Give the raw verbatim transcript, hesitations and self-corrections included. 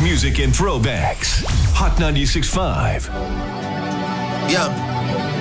music and throwbacks. Hot ninety-six point five. Yeah.